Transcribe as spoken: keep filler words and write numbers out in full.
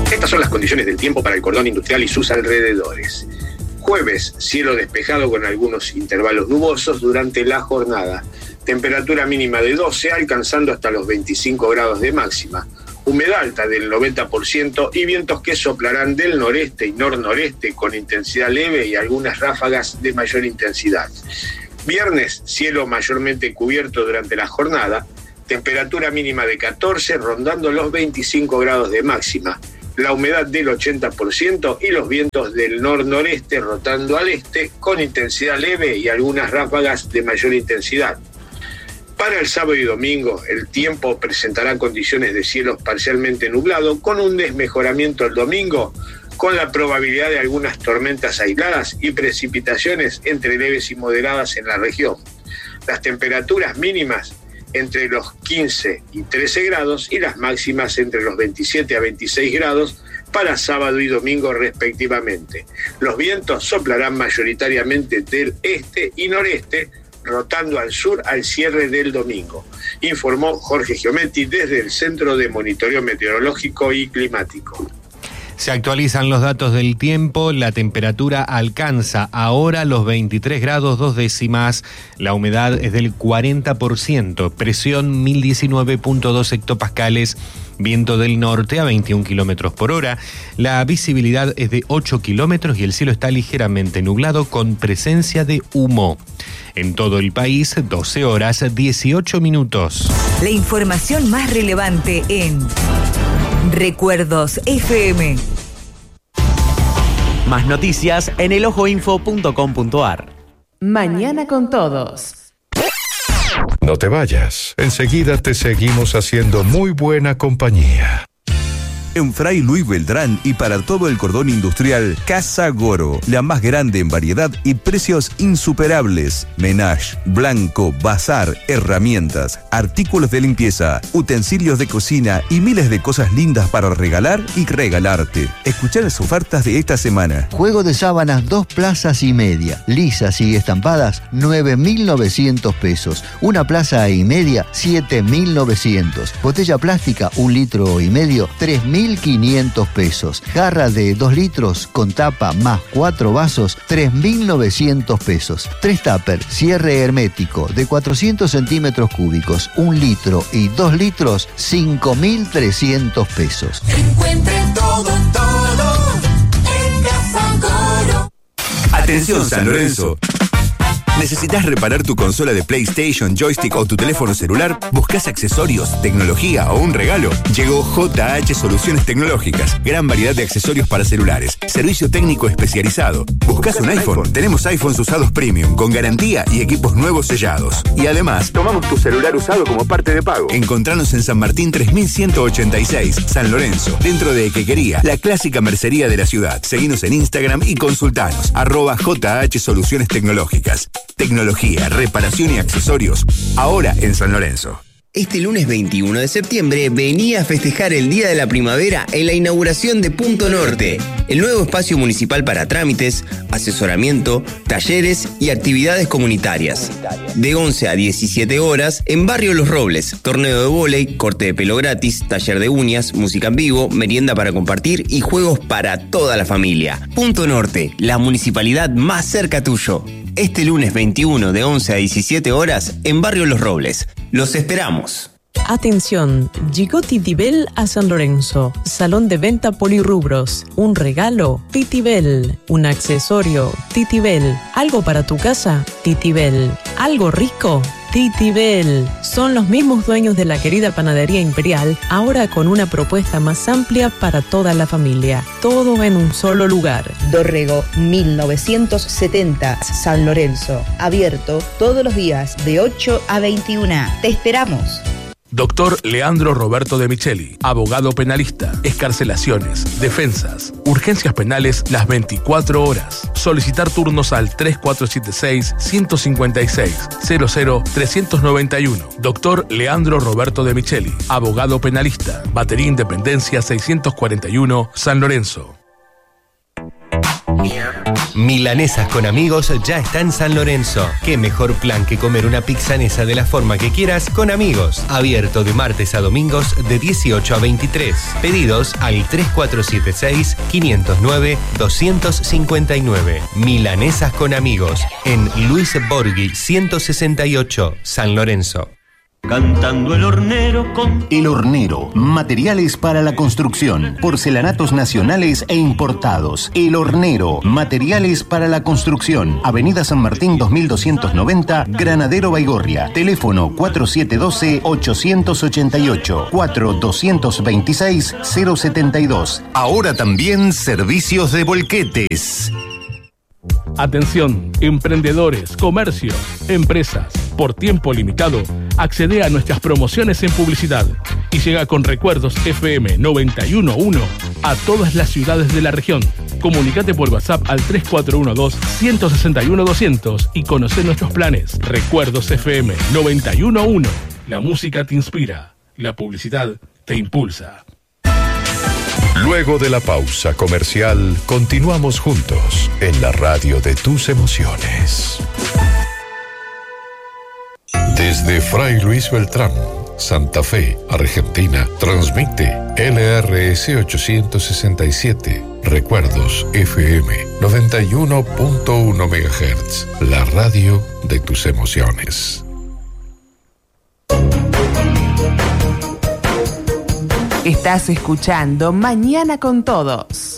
Estas son las condiciones del tiempo para el cordón industrial y sus alrededores. Jueves, cielo despejado con algunos intervalos nubosos durante la jornada. Temperatura mínima de doce, alcanzando hasta los veinticinco grados de máxima. Humedad alta del noventa por ciento y vientos que soplarán del noreste y nor-noreste con intensidad leve y algunas ráfagas de mayor intensidad. Viernes, cielo mayormente cubierto durante la jornada. Temperatura mínima de catorce, rondando los veinticinco grados de máxima. La humedad del ochenta por ciento y los vientos del nor-noreste rotando al este con intensidad leve y algunas ráfagas de mayor intensidad. Para el sábado y domingo, el tiempo presentará condiciones de cielos parcialmente nublado, con un desmejoramiento el domingo, con la probabilidad de algunas tormentas aisladas y precipitaciones entre leves y moderadas en la región. Las temperaturas mínimas entre los quince y trece grados y las máximas entre los veintisiete a veintiséis grados para sábado y domingo respectivamente. Los vientos soplarán mayoritariamente del este y noreste, rotando al sur al cierre del domingo, informó Jorge Giometti desde el Centro de Monitoreo Meteorológico y Climático. Se actualizan los datos del tiempo, la temperatura alcanza ahora los veintitrés grados dos décimas, la humedad es del cuarenta por ciento, presión mil diecinueve punto dos hectopascales, viento del norte a veintiún kilómetros por hora, la visibilidad es de ocho kilómetros y el cielo está ligeramente nublado con presencia de humo. En todo el país, doce horas dieciocho minutos. La información más relevante en Recuerdos F M. Más noticias en el ojo info punto com punto a r. Mañana con todos. No te vayas, enseguida te seguimos haciendo muy buena compañía. En Fray Luis Beltrán y para todo el cordón industrial, Casa Goro, la más grande en variedad y precios insuperables. Menage, blanco, bazar, herramientas, artículos de limpieza, utensilios de cocina y miles de cosas lindas para regalar y regalarte. Escuchá las ofertas de esta semana. Juego de sábanas dos plazas y media, lisas y estampadas, nueve mil novecientos pesos. Una plaza y media, siete mil novecientos. Botella plástica, un litro y medio, tres mil quinientos pesos. Jarra de dos litros con tapa más cuatro vasos, tres mil novecientos pesos. Tres tupper, cierre hermético de cuatrocientos centímetros cúbicos, un litro y dos litros, cinco mil trescientos pesos. Encuentre todo, todo en Casa Goro. Atención San Lorenzo. ¿Necesitas reparar tu consola de PlayStation, joystick o tu teléfono celular? ¿Buscas accesorios, tecnología o un regalo? Llegó J H Soluciones Tecnológicas. Gran variedad de accesorios para celulares. Servicio técnico especializado. ¿Buscas un iPhone? Tenemos iPhones usados premium, con garantía y equipos nuevos sellados. Y además, tomamos tu celular usado como parte de pago. Encontranos en San Martín tres mil ciento ochenta y seis, San Lorenzo, dentro de Equequería, la clásica mercería de la ciudad. Seguinos en Instagram y consultanos. Arroba J H Soluciones Tecnológicas. Tecnología, reparación y accesorios, ahora en San Lorenzo. Este lunes veintiuno de septiembre venía a festejar el Día de la Primavera en la inauguración de Punto Norte, el nuevo espacio municipal para trámites, asesoramiento, talleres y actividades comunitarias. De once a diecisiete horas en Barrio Los Robles, torneo de vóley, corte de pelo gratis, taller de uñas, música en vivo, merienda para compartir y juegos para toda la familia. Punto Norte, la municipalidad más cerca tuyo. Este lunes veintiuno de once a diecisiete horas en Barrio Los Robles. Los esperamos. Atención, llegó Titibel a San Lorenzo. Salón de venta polirrubros. Un regalo, Titibel. Un accesorio, Titibel. Algo para tu casa, Titibel. Algo rico, Titibel. Son los mismos dueños de la querida Panadería Imperial, ahora con una propuesta más amplia para toda la familia. Todo en un solo lugar. Dorrego mil novecientos setenta, San Lorenzo. Abierto todos los días de ocho a veintiuna. Te esperamos. Doctor Leandro Roberto de Micheli, abogado penalista, excarcelaciones, defensas, urgencias penales las veinticuatro horas. Solicitar turnos al tres cuatro siete seis, uno cinco seis, cero cero tres nueve uno. Doctor Leandro Roberto de Micheli, abogado penalista, Batería Independencia seiscientos cuarenta y uno, San Lorenzo. Milanesas con amigos ya está en San Lorenzo. Qué mejor plan que comer una pizzanesa de la forma que quieras con amigos. Abierto de martes a domingos de dieciocho a veintitrés. Pedidos al tres cuatro siete seis, cinco cero nueve, dos cinco nueve. Milanesas con amigos en Luis Borghi ciento sesenta y ocho, San Lorenzo. Cantando el hornero con... El Hornero, materiales para la construcción, porcelanatos nacionales e importados. El Hornero, materiales para la construcción. Avenida San Martín dos mil doscientos noventa, Granadero Baigorria. Teléfono cuatro siete uno dos, ocho ocho ocho, cuatro dos dos seis, cero siete dos. Ahora también servicios de volquetes. Atención, emprendedores, comercios, empresas. Por tiempo limitado, accede a nuestras promociones en publicidad y llega con Recuerdos F M noventa y uno punto uno a todas las ciudades de la región. Comunicate por WhatsApp al tres cuatro uno dos, uno seis uno, dos cero cero y conoce nuestros planes. Recuerdos F M noventa y uno punto uno. La música te inspira, la publicidad te impulsa. Luego de la pausa comercial, continuamos juntos en la radio de tus emociones. Desde Fray Luis Beltrán, Santa Fe, Argentina, transmite L R S ochocientos sesenta y siete, Recuerdos F M noventa y uno punto uno megahertz, la radio de tus emociones. Estás escuchando Mañana con Todos.